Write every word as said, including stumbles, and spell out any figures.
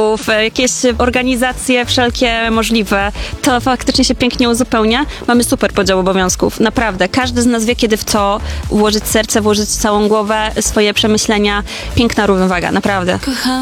obowiązków, e, jakieś organizacje wszelkie możliwe. To faktycznie się pięknie uzupełnia. Mamy super podział obowiązków, naprawdę. Każdy z nas wie, kiedy w co włożyć serce, włożyć całą głowę, swoje przemyślenia. Piękna równowaga, naprawdę.